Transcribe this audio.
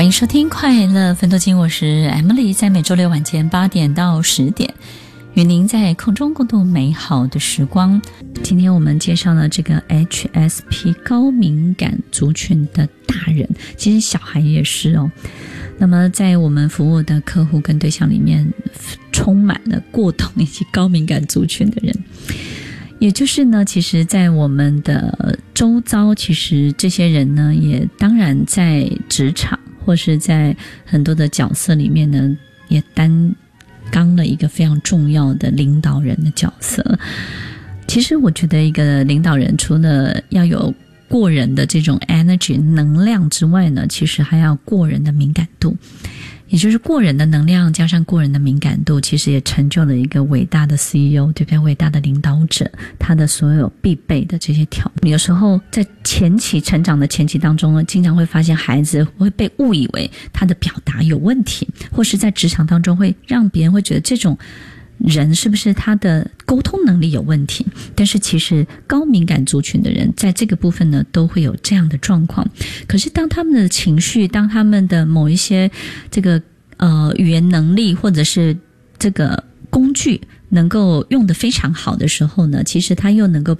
迎收听快乐分多金，我是 Emily， 在每周六晚间8点到10点与您在空中共度美好的时光。今天我们介绍了这个 HSP 高敏感族群的大人，其实小孩也是哦。那么在我们服务的客户跟对象里面，充满了过动以及高敏感族群的人。也就是呢，其实在我们的周遭，其实这些人呢，也当然在职场或是在很多的角色里面呢，也担当了一个非常重要的领导人的角色。其实我觉得一个领导人除了要有过人的这种 energy 能量之外呢，其实还要过人的敏感度，也就是过人的能量加上过人的敏感度，其实也成就了一个伟大的 CEO， 对不对？伟大的领导者，他的所有必备的这些条件。有时候在前期成长的前期当中呢，经常会发现孩子会被误以为他的表达有问题，或是在职场当中会让别人会觉得这种人是不是他的沟通能力有问题。但是其实高敏感族群的人在这个部分呢，都会有这样的状况。可是当他们的情绪，当他们的某一些这个语言能力或者是这个工具能够用得非常好的时候呢，其实他又能够把